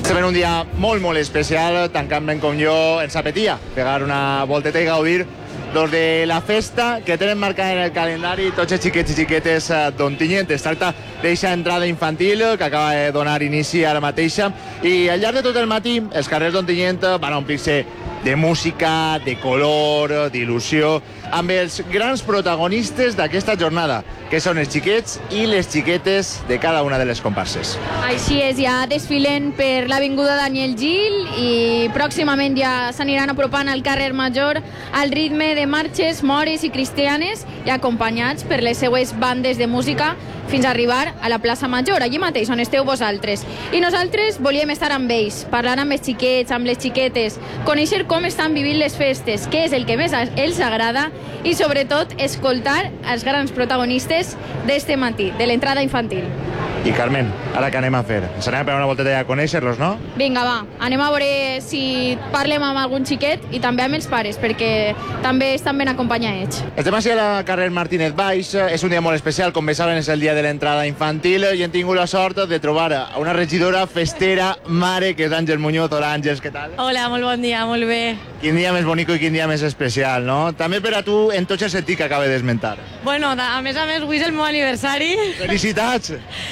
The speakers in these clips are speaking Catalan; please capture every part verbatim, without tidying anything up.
Estem en un dia molt, molt especial, tan canviant com jo ens apetia pegar una volteta i gaudir doncs, de la festa que tenen marcada en el calendari tots els xiquets i xiquetes d'Ontinyent. Es tracta d'aquesta entrada infantil que acaba de donar inici ara mateixa i al llarg de tot el matí els carrers d'Ontinyent van omplir-se de música, de color, d'il·lusió, amb els grans protagonistes d'aquesta jornada, que són els xiquets i les xiquetes de cada una de les comparses. Així és, ja desfilen per l'avinguda Daniel Gil i pròximament ja s'aniran apropant al carrer Major al ritme de marxes mores i cristianes i acompanyats per les seues bandes de música fins a arribar a la plaça Major, allí mateix on esteu vosaltres. I nosaltres volíem estar amb ells, parlar amb els xiquets, amb les xiquetes, conèixer com estan vivint les festes, què és el que més els agrada i sobretot escoltar els grans protagonistes d'este matí, de l'entrada infantil. I Carmen, ara què anem a fer? Ens anem a pegar una volteta a conèixer-los, no? Vinga, va, anem a veure si parlem amb algun xiquet i també amb els pares, perquè també estan ben acompanyats. Estem així al carrer Martínez Baix, és un dia molt especial, com bé saben és el dia de l'entrada infantil i hem tingut la sort de trobar a una regidora festera, mare, que és Àngels Muñoz. Hola Àngels, què tal? Hola, molt bon dia, molt bé. Quin dia més bonic i quin dia més especial, no? També per a tu en tots els sentits que acaba d'esmentar. Bueno, a més a més, avui és el meu aniversari. Felicitats!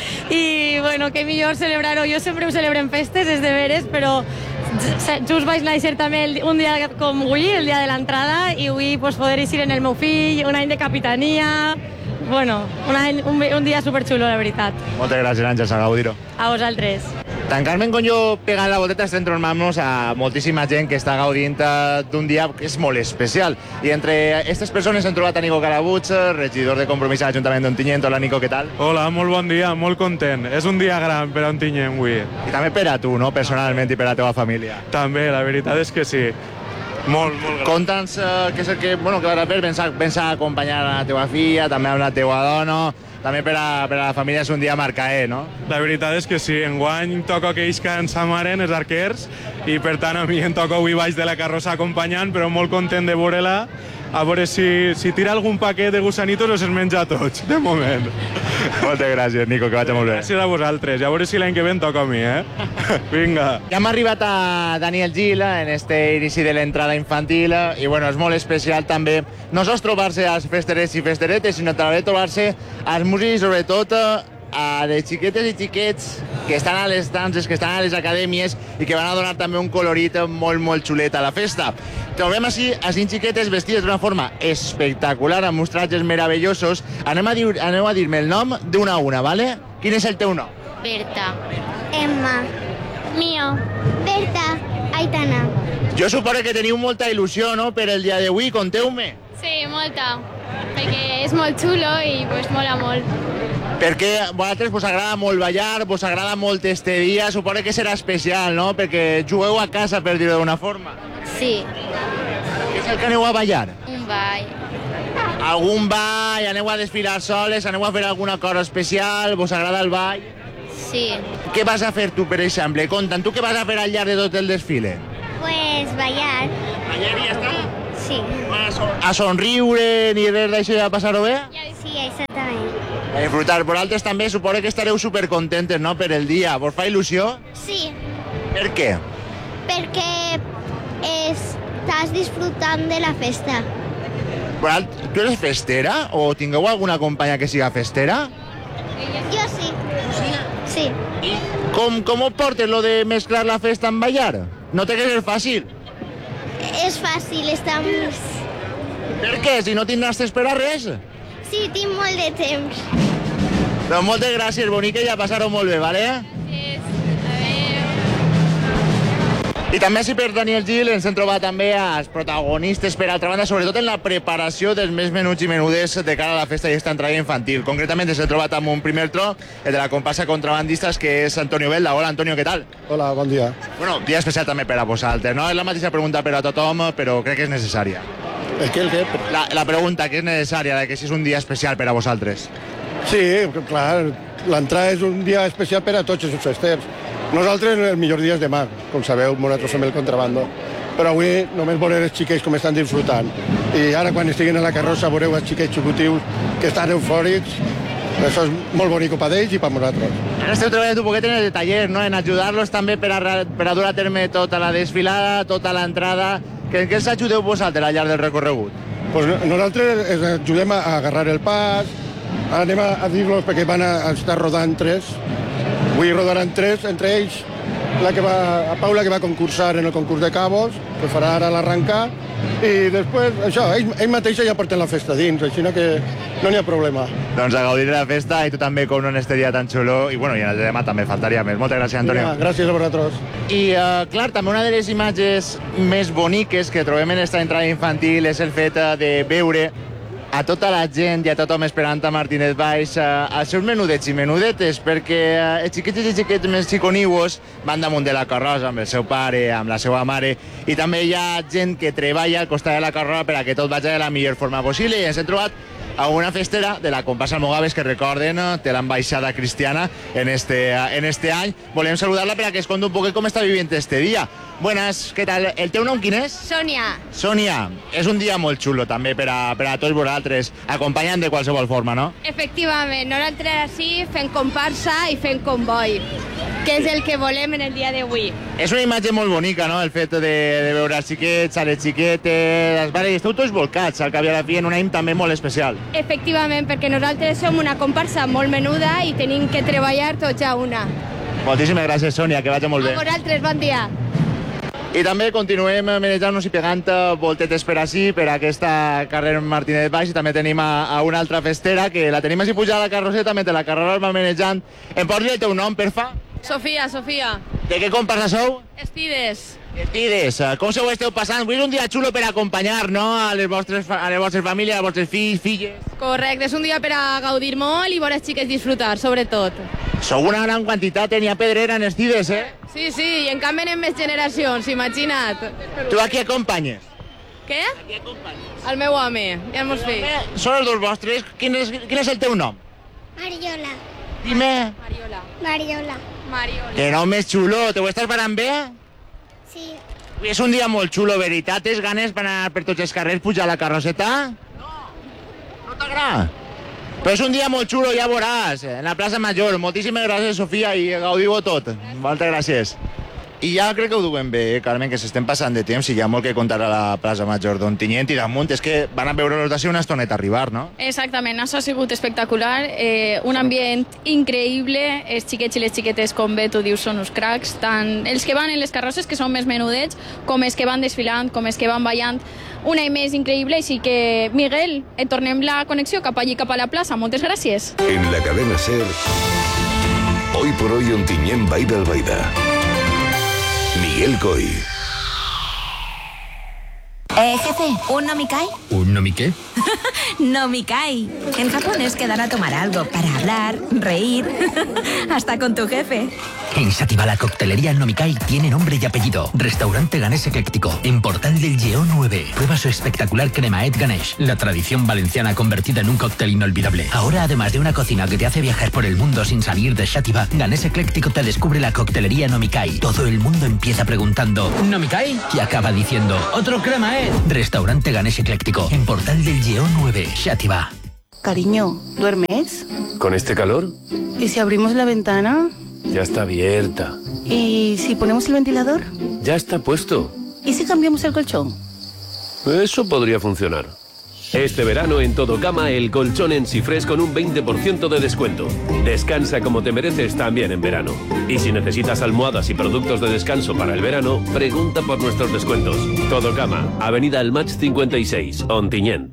I, bueno, que millor celebrar-ho. Jo sempre ho celebro en festes, és de veres, però just vaig néixer també un dia com avui, el dia de l'entrada, i avui pues, poder eixir en el meu fill, un any de capitania. Bueno, un, any, un, un dia superxulo, la veritat. Moltes gràcies, Àngels, a gaudir-ho. A vosaltres. Tant Carmen com jo pegant la volteta estem trobant-nos a moltíssima gent que està gaudint d'un dia que és molt especial. I entre aquestes persones hem trobat a Nico Carabuig, regidor de Compromís a l'Ajuntament d'Ontinyent. Hola, Nico, què tal? Hola, molt bon dia, molt content. És un dia gran per a Ontinyent avui. I també per a tu, no?, personalment, i per a la teva família. També, la veritat és que sí. Molt, molt gran. Conta'ns uh, què és el que, bueno, que vas a fer, vens a acompanyar a la teva filla, també a la teva dona, també per a, per a la família és un dia marcaer, no? La veritat és que sí, enguany toca aquells que ens amaren, els arquers, i per tant a mi em toca avui baix de la carrossa acompanyant, però molt content de veure-la, a veure si, si tira algun paquet de gusanitos o se'ls menja tots, de moment. Moltes gràcies, Nico, que vagi molt bé. Gràcies a vosaltres, i a veure si l'any que ve em toca a mi, eh? Vinga. Ja hem arribat a Daniel Gil en este inici de l'entrada infantil i bueno, és molt especial també no sols trobar-se als festerets i festeretes, sinó també trobar-se als músics, sobretot a les xiquetes i xiquets que estan a les danses, que estan a les acadèmies i que van a donar també un colorit molt, molt xulet a la festa. Trobem així a cinc xiquetes vestides d'una forma espectacular, amb uns trajes meravellosos. Anem a dir, aneu a dir-me el nom d'una a una, ¿vale? Quin és el teu nom? Berta. Emma. Mío. Berta. Aitana. Jo suposo que teniu molta il·lusió, no?, per el dia d'avui. Conteu-me. Sí, molta, perquè és molt xulo i pues, mola molt. Perquè a vosaltres vos agrada molt ballar, vos agrada molt este dia, suposo que serà especial, no?, perquè jugueu a casa, per dir-ho d'una forma. Sí. Què és el que aneu a ballar? Un ball. Algun ball, aneu a desfilar soles, aneu a fer alguna cosa especial, vos agrada el ball? Sí. Què vas a fer tu, per exemple? Conta'm, tu què vas a fer al llarg de tot el desfile? Pues ballar. Ballar i ja està? Sí. A, son a somriure ni res d'això, a passar-ho bé? Sí, exactament. A disfrutar. Vosaltres també suposo que estareu supercontentes, no?, per el dia. Vos fa il·lusió? Sí, Per què? perquè estàs disfrutant de la festa. Vosaltres, tu eres festera o tingueu alguna companya que siga festera? Jo sí. Sí. Com, com ho portes, lo de mesclar la festa amb ballar? No té que ser fàcil. És fàcil, estamos... Per què? Si no tindràs d'esperar res. Sí, tinc molt de temps. Doncs moltes gràcies, bonica, i a passar-ho molt bé, vale? I també així per Daniel Gil ens hem trobat també als protagonistes per altra banda, sobretot en la preparació dels més menuts i menudes de cara a la festa i aquesta entrada infantil. Concretament ens hem trobat amb un primer tro, el de la comparsa Contrabandistes, que és Antonio Velda. Hola, Antonio, què tal? Hola, bon dia. Bueno, dia especial també per a vosaltres, no? És la mateixa pregunta per a tothom, però crec que és necessària. El què, el què? La, la pregunta que és necessària, de que si és un dia especial per a vosaltres. Sí, clar, l'entrada és un dia especial per a tots els festers. Nosaltres el millor dia és demà, com sabeu, nosaltres som el contrabando. Però avui només veuré els xiquets com estan disfrutant. I ara quan estiguin a la carrossa veureu els xiquets xicutius que estan eufòrics Això és molt bonic per ells i per nosaltres. Ara esteu treballant un poquet en el taller, no? En ajudar-los també per a, per a dur a terme tota la desfilada, tota l'entrada. En què els ajudeu vosaltres al llarg del recorregut? Pues nosaltres els ajudem a agarrar el pas, anem a, a dir-los perquè van a, a estar rodant tres. Avui rodaran tres, entre ells la que va, a Paula, que va concursar en el concurs de cabos, que farà ara l'arrencar, i després, això, ell, ell mateixa ja porten la festa dins, així que no n'hi ha problema. Doncs a gaudir de la festa i tu també com en este dia tan xulo, i bueno, i en el demà també faltaria més. Moltes gràcies, Antonio. Mira, gràcies a vosaltres. I, uh, clar, també una de les imatges més boniques que trobem en aquesta entrada infantil és el fet de veure a tota la gent i a tothom esperant a Martínez Valls uh, els seus menudets i menudetes, perquè uh, els xiquets i xiquets més xiconiuos van damunt de la carrossa amb el seu pare, amb la seva mare, i també hi ha gent que treballa al costat de la carrossa per a que tot vagi de la millor forma possible, i ens hem trobat a una festera de la comparsa Almogaves que recorden té l'ambaixada cristiana en este, en este any. Volem saludar-la per a que es conti un poc com està vivint este dia. Buenas, què tal? El teu nom quin és? Sònia. Sònia, és un dia molt xulo també per a, per a tots vosaltres, acompanyant de qualsevol forma, no? Efectivament, nosaltres així fent comparsa i fent comboi, que és el que volem en el dia d'avui. És una imatge molt bonica, no?, el fet de, de veure els xiquets, a les xiquetes, les mares, i esteu tots volcats, al cap i a la fi, en un any també molt especial. Efectivament, perquè nosaltres som una comparsa molt menuda i tenim que treballar tots a una. Moltíssimes gràcies, Sònia, que vagi molt bé. A vosaltres, bon dia. I també continuem manejant-nos i pegant voltetes per així, per aquesta carrer Martínez Valls, i també tenim a, a una altra festera, que la tenim així pujada a la carrosseta, mentre la carrera va manejant. Em pots dir el teu nom, porfa? Sofia, Sofia. De què comparsa sou? Estides. Estides, com se ho esteu passant? Avui és un dia xulo per acompanyar, no?, a les vostres, a les vostres famílies, als vostres fills, filles. Correcte, és un dia per a gaudir molt i veure els xiquets disfrutar, sobretot. Sou una gran quantitat, eh? N'hi ha pedrera en Estides, eh? Sí, sí, i en canvi anem més generacions, imagina't. Tu a qui acompanyes? Què? A qui acompanyes? El meu home, i els meus fills. Eh, Són els dos vostres. Quin és, quin és el teu nom? Mariola. Dime. Mariola. Mariola. Mariola. Que nom més xulo. Te ho estàs parant bé? Sí. Avui és un dia molt xulo, veritat? Tens ganes per anar per tots els carrers, pujar a la carrosseta? No. No t'agrada? Però és un dia molt xulo, ja veuràs, en la plaça Major. Moltíssimes gràcies, Sofia, i gaudiu-ho tot. Moltes gràcies. I ja crec que ho duem bé, Carmen, que s'estem passant de temps i hi ha molt que contar a la plaça Major d'Ontinyent i damunt. És que van a veure-los d'ací una estoneta arribar, no? Exactament, això ha sigut espectacular, eh, un ambient increïble, els xiquets i les xiquetes, com bé tu dius, són uns cracs, tant els que van en les carrosses, que són més menudets, com els que van desfilant, com els que van ballant, un any més increïble, així que, Miguel, et tornem la connexió cap allí, cap a la plaça. Moltes gràcies. En la cadena SER, hoy por hoy Ontinyent Baida Albaida. Miguel Coy. Eh, jefe, ¿un nomikai? ¿Un nomiqué? Nomikai. En Japón es quedar a tomar algo para hablar, reír, hasta con tu jefe. En Xàtiva la coctelería Nomikai tiene nombre y apellido. Restaurante Ganés Ecléctico, en Portal del Lleó nueve. Prueba su espectacular cremaet Ganesh, la tradición valenciana convertida en un cóctel inolvidable. Ahora, además de una cocina que te hace viajar por el mundo sin salir de Xàtiva, Ganés Ecléctico te descubre la coctelería Nomikai. Todo el mundo empieza preguntando ¿Nomikai? Y acaba diciendo otro cremaet. Restaurante Ganés Ecléctico, en Portal del Lleó nueve, Xàtiva. Cariño, ¿duermes? ¿Con este calor? ¿Y si abrimos la ventana? Ya está abierta. ¿Y si ponemos el ventilador? Ya está puesto. ¿Y si cambiamos el colchón? Eso podría funcionar. Este verano en Todo Cama el colchón en Sifres con un veinte por ciento de descuento. Descansa como te mereces también en verano. Y si necesitas almohadas y productos de descanso para el verano, pregunta por nuestros descuentos. Todo Cama, Avenida El Maig cincuenta y seis, Ontinyent.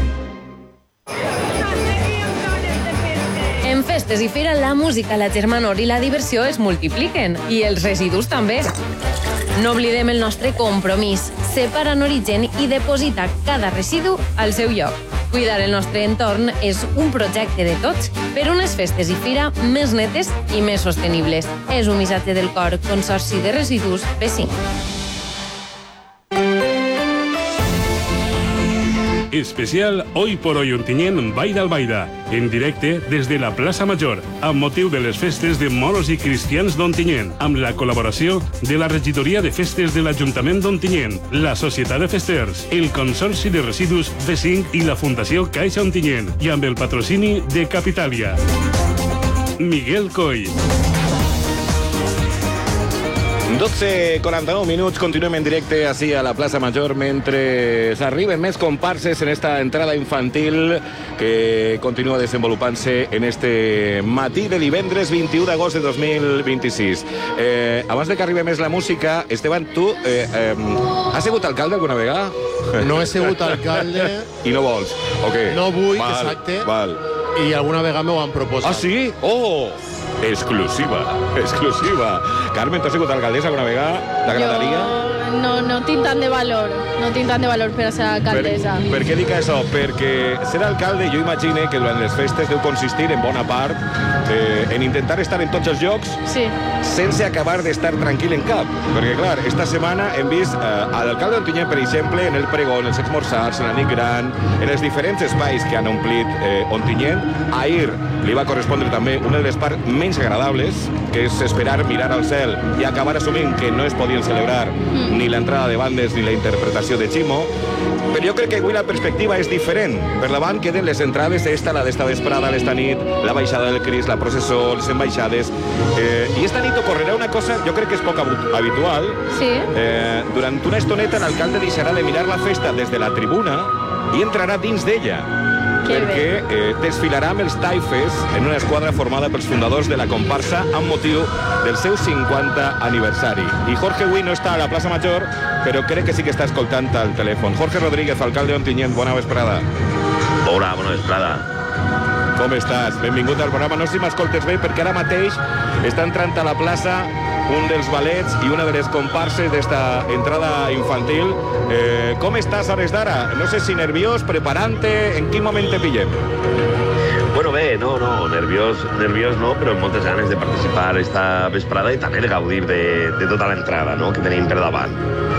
En festes i fira, la música, la germanor i la diversió es multipliquen. I els residus també. No oblidem el nostre compromís. Separa en origen i deposita cada residu al seu lloc. Cuidar el nostre entorn és un projecte de tots per unes festes i fira més netes i més sostenibles. És un missatge del cor Consorci de Residus P cinc. Especial Hoy por Hoy Ontinyent Baida al Baida, en directe des de la plaça Major, amb motiu de les festes de moros i cristians d'Ontinyent, amb la col·laboració de la Regidoria de Festes de l'Ajuntament d'Ontinyent, la Societat de Festers, el Consorci de Residus V cinc i la Fundació Caixa Ontinyent, i amb el patrocini de Capitalia. Miguel Coll. dotze quaranta-nou minuts, continuem en directe així a la plaça Major mentre s'arriben més comparses en esta entrada infantil que continua desenvolupant-se en este matí de divendres vint-i-u d'agost de dos mil vint-i-sis. Eh, abans de que arribi més la música, Esteban, tu eh, eh, has sigut alcalde alguna vegada? No he sigut alcalde. I no vols? Okay. No vull, val, exacte. Val. I alguna vegada m'ho han proposat. Ah, sí? Oh! Exclusiva, exclusiva. Carmen, tu has sigut alcaldessa alguna vegada? T'agradaria? Jo no, no tinc tant de valor, no tinc tant de valor per a ser alcaldessa. Per, per què dic això? Perquè ser alcalde, jo imagine que durant les festes deu consistir en bona part eh, en intentar estar en tots els llocs sí. sense acabar d'estar tranquil en cap. Perquè, clar, esta setmana hem vist eh, a l'alcalde d'Ontinyent, per exemple, en el pregó, en els esmorzars, en la nit gran, en els diferents espais que han omplit eh, Ontinyent. Ahir li va correspondre també una de les parts menys agradables, que és esperar, mirar al cel i acabar assumint que no es podien celebrar mm. ni l'entrada de bandes ni la interpretació de Ximo. Però jo crec que avui la perspectiva és diferent. Per davant queden les entrades d'esta, la d'esta vesprada, l'esta nit, la baixada del Crist, la processó, les embaixades. Eh, I esta nit ocorrerà una cosa, jo crec que és poc habitual. Sí. Eh, durant una estoneta l'alcalde deixarà de mirar la festa des de la tribuna i entrarà dins d'ella. Perquè eh, desfilarà amb els Taifes en una esquadra formada pels fundadors de la comparsa amb motiu del seu cinquanta aniversari. I Jorge avui no està a la plaça Major, però crec que sí que està escoltant al telèfon. Jorge Rodríguez, alcalde d'Ontinyent, bona vesprada. Hola, bona vesprada. Com estàs? Benvingut al programa. No sé si m'escoltes bé, perquè ara mateix està entrant a la plaça un dels ballets i una de les comparses d'esta entrada infantil. Eh, com estàs a hores d'ara? No sé si nerviós, preparant-te, en quin moment te pillem? Bueno, bé, no, no, nerviós, nerviós no, però amb moltes ganes de participar esta vesprada i també de gaudir de, de tota l'entrada, no?, que tenim per davant.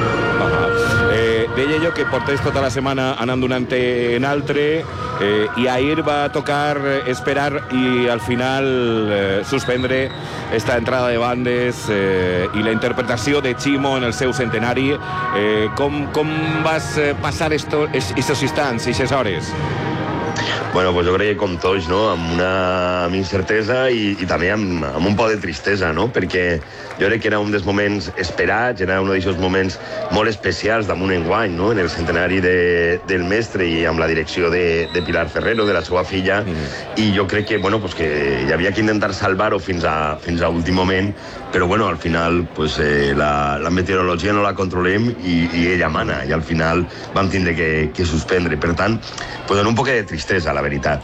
Ah, eh, deia jo que portés tota la setmana anant d'un ante en altre eh, i ahir va tocar esperar i al final eh, suspendre esta entrada de bandes eh, i la interpretació de Ximo en el seu centenari. Eh, com, com vas passar aquests instants, aquestes hores? Bueno, pues jo crec que com tots, no?, amb una amb incertesa i, i també amb, amb un poc de tristesa, no?, perquè jo crec que era un dels moments esperats, era un d'aquests moments molt especials damunt enguany, no?, en el centenari de, del mestre i amb la direcció de, de Pilar Ferrero, de la seva filla, mm. i jo crec que, bueno, pues que hi havia que intentar salvar-ho fins a, fins a últim moment, però, bueno, al final, pues, eh, la, la meteorologia no la controlem i, i ella mana, i al final vam tindre que, que suspendre. Per tant, pues, en un poc de tristesa, la veritat.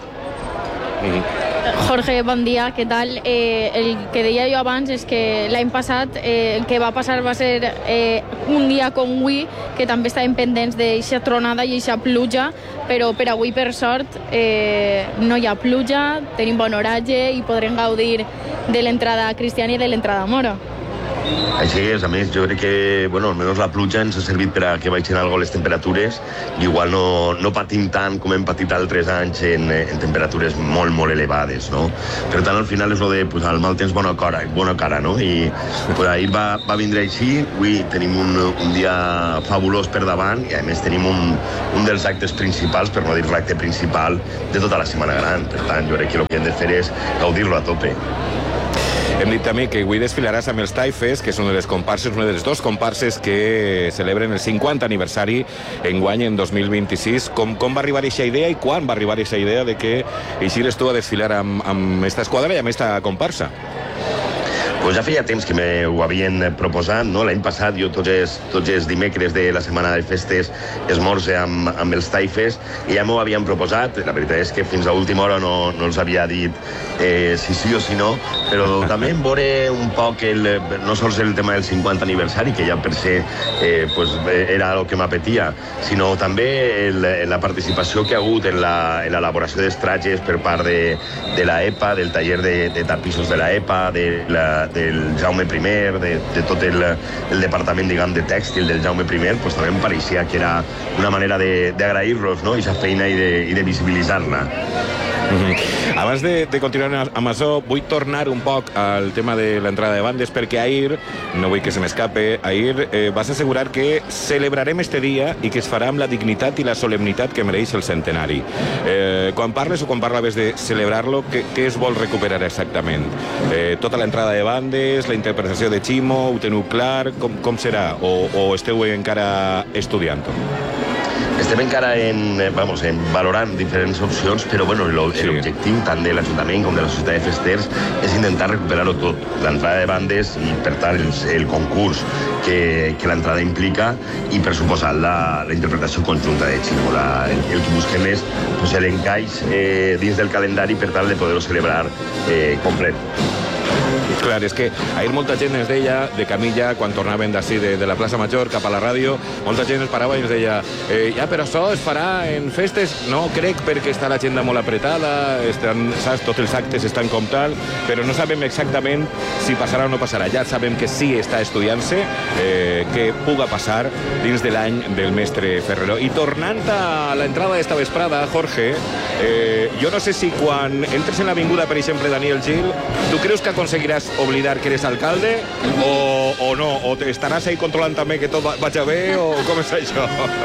Jorge, bon dia, què tal? Eh, el que deia jo abans és que l'any passat eh, el que va passar va ser eh, un dia com avui, que també estàvem pendents d'eixa tronada i eixa pluja, però per avui, per sort, eh, no hi ha pluja, tenim bon oratge i podrem gaudir de l'entrada cristiana i de l'entrada mora. Així és, a més, jo crec que, bueno, almenys la pluja ens ha servit per a que baixin algo les temperatures i igual no, no patim tant com hem patit altres anys en, en temperatures molt, molt elevades, no? Per tant, al final és lo de, pues, el mal temps bona cara, bona cara, no? I pues, ahir va, va vindre així, avui tenim un, un dia fabulós per davant i, a més, tenim un, un dels actes principals, per no dir l'acte principal, de tota la Setmana Gran. Per tant, jo crec que el que hem de fer és gaudir-lo a tope. Hem dit també que avui desfilaràs amb els Taifes, que són una de les comparses, una de les dos comparses que celebren el cinquanta aniversari enguany en dos mil vint-i-sis. Com, com va arribar aquesta idea i quan va arribar aquesta idea de que eixires tu a desfilar amb, amb esta esquadra i amb esta comparsa? Pues ja feia temps que m'ho havien proposat, no? L'any passat jo tots els, tots els dimecres de la setmana de festes esmorze amb, amb els Taifes i ja m'ho havien proposat. La veritat és que fins a última hora no, no els havia dit eh, si sí o si no, però també em veure un poc el, no sols el tema del cinquanta aniversari, que ja per ser eh, pues, era el que m'apetia, sinó també el, la participació que ha hagut en l'elaboració d'estratges per part de, de la E P A, del taller de, de tapissos de la E P A, de la del Jaume I, de, de tot el, el departament, diguem, de tèxtil del Jaume I, pues, també em pareixia que era una manera d'agrair-los, no?, aquesta feina i de, i de visibilitzar-la. Mm-hmm. Abans de, de continuar amb això, vull tornar un poc al tema de l'entrada de bandes, perquè ahir, no vull que se m'escape, ahir eh, vas assegurar que celebrarem este dia i que es farà amb la dignitat i la solemnitat que mereix el centenari. Eh, quan parles o quan parlaves de celebrar-lo, què, què es vol recuperar exactament? Eh, tota l'entrada de bandes, la interpretació de Ximo, ho teniu clar? Com, com serà? O, o esteu encara estudiant-ho? Estem encara en, vamos, en valorant diferents opcions, però bueno, l'objectiu tant de l'Ajuntament com de la Societat de Festers és intentar recuperar-ho tot, l'entrada de bandes i per tant el, el concurs que, que l'entrada implica i per suposar la, la interpretació conjunta de Ximo. La, el, el que busquem és pues, l'encaix eh, dins del calendari per tal de poder-ho celebrar eh, complet. Clar, és que ahir molta gent ens deia, de camilla, quan tornaven d'ací de, de la plaça Major cap a la ràdio, molta gent es parava i ens deia eh, ja, però això es farà en festes? No crec, perquè està l'agenda molt apretada, estan, saps, tots els actes estan com tal, però no sabem exactament si passarà o no passarà. Ja sabem que sí està estudiant-se, eh, que puga passar dins de l'any del mestre Ferrero. I tornant a l'entrada d'esta vesprada, Jorge, eh, jo no sé si quan entres en l'avinguda, per exemple, Daniel Gil, tu creus que aconseguiràs oblidar que eres alcalde o, o no? O estaràs ahí controlant també que tot vagi bé o com és això?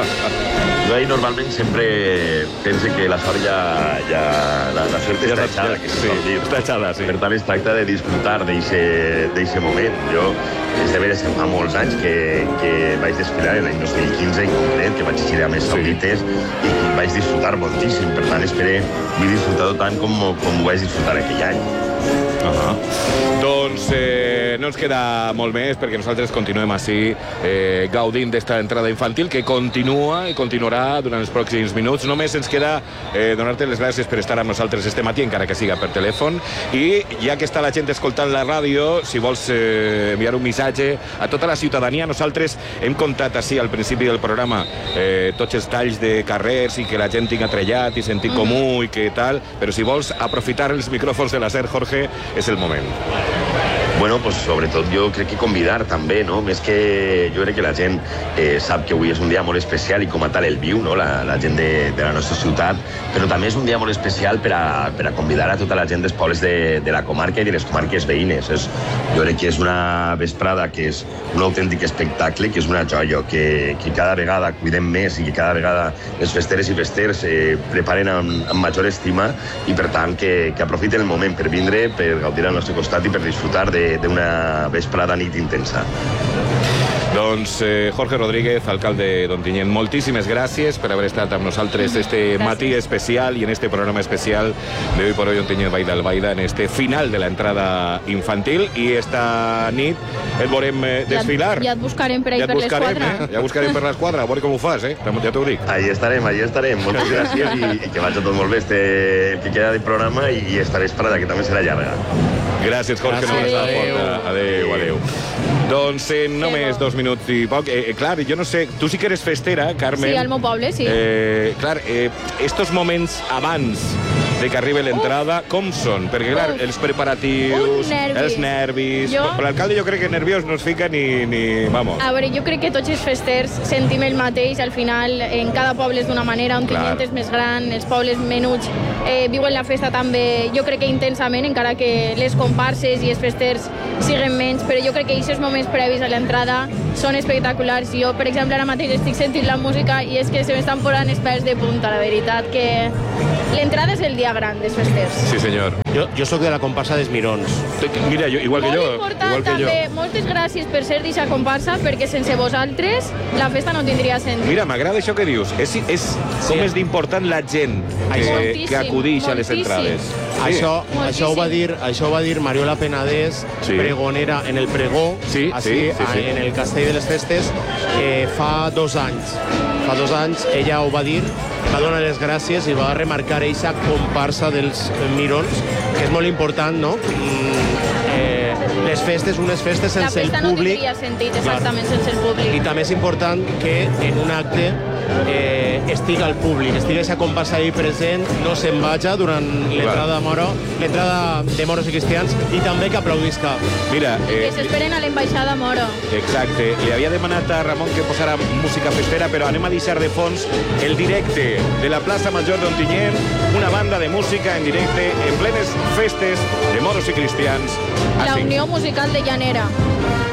Jo ahí normalment sempre pense que la sort ja... ja la, la sort ja està echada, que sí, dir. Està echada, sí. Per tant, es tracta de disfrutar d'eixe moment. Jo, és de veres, fa molts anys que, que vaig desfilar, l'any dos mil quinze en concret, que vaig girar més saudites sí. i vaig disfrutar moltíssim. Per tant, espero vull disfrutar-ho tant com, com ho vaig disfrutar aquell any. Uh -huh. Doncs eh, no ens queda molt més perquè nosaltres continuem així eh, gaudint d'esta entrada infantil que continua i continuarà durant els pròxims minuts. Només ens queda eh, donar-te les gràcies per estar amb nosaltres este matí, encara que siga per telèfon, i ja que està la gent escoltant la ràdio, si vols eh, enviar un missatge a tota la ciutadania, nosaltres hem contat així al principi del programa eh, tots els talls de carrers i que la gent tinga trellat i sentit comú i que tal, però si vols aprofitar els micròfons de la SER, Jorge, és el moment. Bueno, pues sobretot jo crec que convidar també, no? Més que jo crec que la gent eh, sap que avui és un dia molt especial i com a tal el viu, no? La, la gent de, de la nostra ciutat, però també és un dia molt especial per a, per a convidar a tota la gent dels pobles de, de la comarca i de les comarques veïnes. És, jo crec que és una vesprada que és un autèntic espectacle, que és una joia, que, que cada vegada cuidem més i que cada vegada les festeres i festers eh, preparen amb, amb major estima i per tant que, que aprofiten el moment per vindre, per gaudir al nostre costat i per disfrutar de d'una vesprada nit intensa. Doncs eh, Jorge Rodríguez, alcalde d'Ontinyent, moltíssimes gràcies per haver estat amb nosaltres este gràcies. matí especial i en este programa especial de Hoy por Hoy Ontinyent Baida al Baida, en este final de la entrada infantil, i esta nit et veurem eh, desfilar. Ja, ja et buscarem per ahí ja per l'esquadra. Eh? Ja buscarem per l'esquadra, a veure com ho fas, eh? Ja t'ho dic. Ahí estarem, ahí estarem. Moltes gràcies i, i que vagi tot molt bé este, el que queda del programa i, i esta vesprada, que també serà llarga. Gràcies, Jorge. Gràcies. Adéu. Adéu, adéu. Doncs en només dos minuts i poc. Eh, eh, clar, jo no sé, tu sí que eres festera, Carmen. Sí, al meu poble, sí. Eh, clar, eh, estos moments abans de que arribi l'entrada, com són? Perquè, clar, els preparatius, nervi. els nervis... Jo... Per l'alcalde jo crec que nerviós no es fica ni... ni vamos. A veure, jo crec que tots els festers sentim el mateix. Al final, en cada poble és d'una manera, Ontinyent és més gran, els pobles menuts eh, viuen la festa també, jo crec que intensament, encara que les comparses i els festers siguen menys, però jo crec que aquests moments previs a l'entrada són espectaculars. Jo, per exemple, ara mateix estic sentint la música i és que se m'estan posant els pèls de punta, la veritat, que l'entrada és el dia gran dels festers. Sí, senyor. Jo, jo sóc de la comparsa dels Mirons. Mira, jo, igual Molt que jo. important igual que també, jo. moltes gràcies per ser d'aquesta comparsa, perquè sense vosaltres la festa no tindria sentit. Mira, m'agrada això que dius. És, és, com Sí. és d'important la gent que, Moltíssim, que acudix a les moltíssim. entrades. Sí. Això, Moltíssim. això, ho va dir, això ho va dir Mariola Penedès, Sí. pregonera en el pregó, Sí, així, sí, sí, sí. en el Castell de les Festes, eh, fa dos anys. Fa dos anys ella ho va dir, va donar les gràcies i va remarcar aquesta comparsa dels Mirons, que és molt important, no? Mm, eh, les festes, unes festes La sense el festa no públic... tindria sentit exactament sense el públic. I també és important que en un acte eh, estigui al públic, estigui aquesta comparsa ahí present, no se'n vaja durant l'entrada de Moro, l'entrada de moros i cristians, i també que aplaudisca. Mira, eh, Que s'esperen a l'ambaixada Moro. exacte, li havia demanat a Ramon que posara música festera, però anem a deixar de fons el directe de la plaça Major d'Ontinyent, una banda de música en directe en plenes festes de moros i cristians. La Així. Unió Musical de Llanera.